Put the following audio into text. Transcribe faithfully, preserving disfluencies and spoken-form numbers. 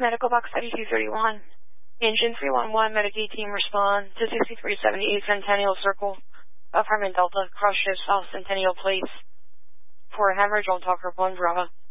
Medical Box thirty-two thirty-one. Engine three one one, Medicaid team respond to sixty-three seventy-eight Centennial Circle, Apartment Delta, cross shift South Centennial Place for a hemorrhage on Talker one Bravo.